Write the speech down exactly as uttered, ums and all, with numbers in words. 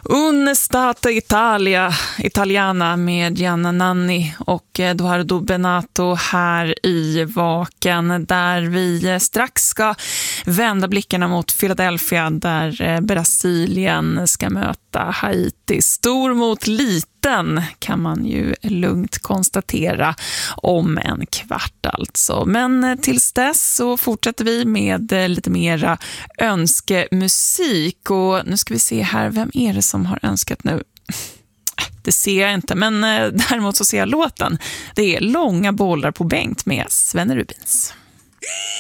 Un Stata Italia, Italiana med Gianna Nanni och Edoardo Benato här i Vaken, där vi strax ska vända blickarna mot Philadelphia, där Brasilien ska möta Haiti. Stor mot liten kan man ju lugnt konstatera, om en kvart alltså. Men tills dess så fortsätter vi med lite mera önskemusik, och nu ska vi se här, vem är det som har önskat nu? Det ser jag inte, men däremot så ser jag låten. Det är Långa bollar på Bengt med Svenne Rubins.